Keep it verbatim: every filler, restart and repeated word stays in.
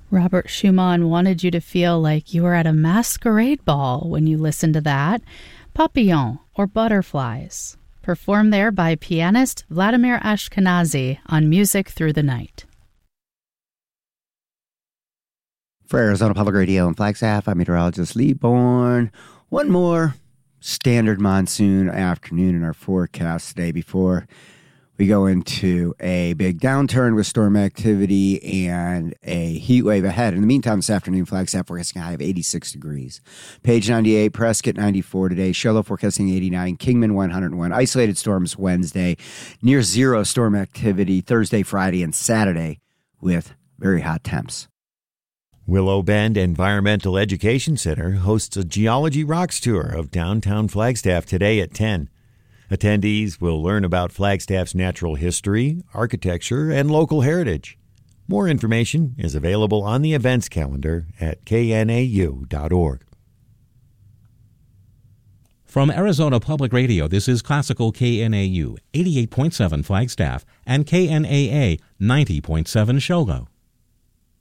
Robert Schumann wanted you to feel like you were at a masquerade ball when you listened to that. Papillon, or Butterflies, performed there by pianist Vladimir Ashkenazy on Music Through the Night. For Arizona Public Radio and Flagstaff, I'm meteorologist Lee Bourne. One more standard monsoon afternoon in our forecast today before we go into a big downturn with storm activity and a heat wave ahead. In the meantime, this afternoon, Flagstaff forecasting a high of eighty-six degrees. Page ninety-eight, Prescott ninety-four today. Shiloh forecasting eighty-nine. Kingman one hundred one. Isolated storms Wednesday. Near zero storm activity Thursday, Friday, and Saturday with very hot temps. Willow Bend Environmental Education Center hosts a Geology Rocks tour of downtown Flagstaff today at ten. Attendees will learn about Flagstaff's natural history, architecture, and local heritage. More information is available on the events calendar at K N A U dot org. From Arizona Public Radio, this is Classical K N A U, eighty-eight point seven Flagstaff, and K N A A, ninety point seven Shogo.